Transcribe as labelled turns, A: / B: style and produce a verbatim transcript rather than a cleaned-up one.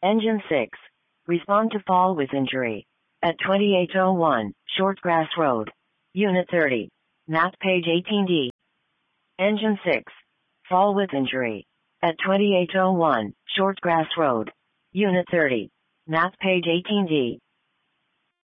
A: Engine six. Respond to fall with injury. At twenty-eight oh one, Shortgrass Road. Unit thirty. Map page eighteen D. Engine six. Fall with injury. At twenty-eight oh one, Shortgrass Road. Unit thirty. Map page eighteen D.